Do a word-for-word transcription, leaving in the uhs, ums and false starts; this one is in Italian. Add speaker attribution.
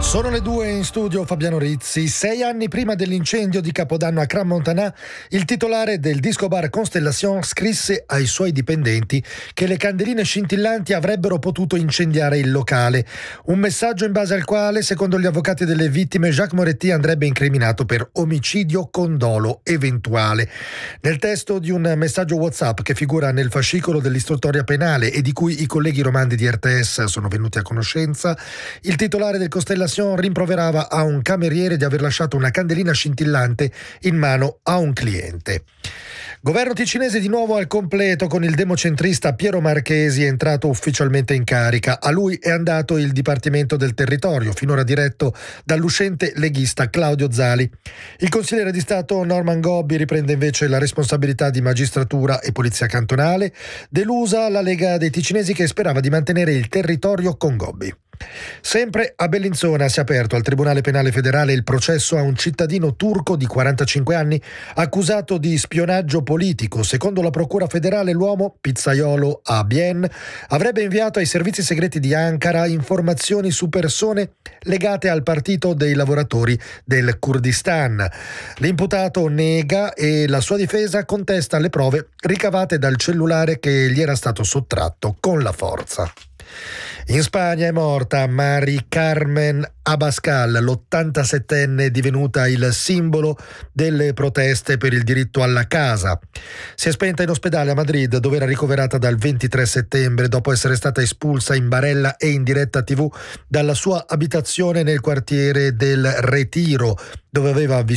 Speaker 1: Sono le due, in studio Fabiano Rizzi. Sei anni prima dell'incendio di Capodanno a Crans-Montana, il titolare del disco bar Constellation scrisse ai suoi dipendenti che le candeline scintillanti avrebbero potuto incendiare il locale. Un messaggio in base al quale, secondo gli avvocati delle vittime, Jacques Moretti andrebbe incriminato per omicidio con dolo eventuale. Nel testo di un messaggio WhatsApp che figura nel fascicolo dell'istruttoria penale e di cui i colleghi romandi di R T S sono venuti a conoscenza, il titolare del Constellation rimproverava a un cameriere di aver lasciato una candelina scintillante in mano a un cliente. Governo ticinese di nuovo al completo, con il democentrista Piero Marchesi entrato ufficialmente in carica. A lui è andato il Dipartimento del Territorio, finora diretto dall'uscente leghista Claudio Zali. Il consigliere di Stato Norman Gobbi riprende invece la responsabilità di magistratura e polizia cantonale, delusa la Lega dei Ticinesi che sperava di mantenere il territorio con Gobbi. Sempre a Bellinzona si è aperto al Tribunale Penale Federale il processo a un cittadino turco di quarantacinque anni accusato di spionaggio politico. Secondo la Procura federale, l'uomo, pizzaiolo a Bien, avrebbe inviato ai servizi segreti di Ankara informazioni su persone legate al Partito dei Lavoratori del Kurdistan. L'imputato nega e la sua difesa contesta le prove ricavate dal cellulare che gli era stato sottratto con la forza. In Spagna è morta Mari Carmen Abascal, l'ottantasettenne divenuta il simbolo delle proteste per il diritto alla casa. Si è spenta in ospedale a Madrid, dove era ricoverata dal ventitré settembre dopo essere stata espulsa in barella e in diretta tivù dalla sua abitazione nel quartiere del Retiro, dove aveva vissuto